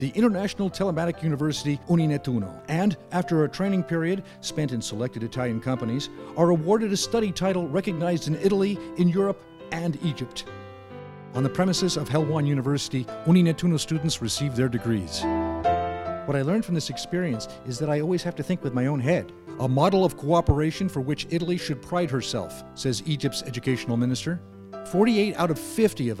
the International Telematic University Uninettuno, and, after a training period spent in selected Italian companies, are awarded a study title recognized in Italy, in Europe, and Egypt. On the premises of Helwan University, Uninettuno students receive their degrees. What I learned from this experience is that I always have to think with my own head, a model of cooperation for which Italy should pride herself, says Egypt's educational minister. 48 out of 50 of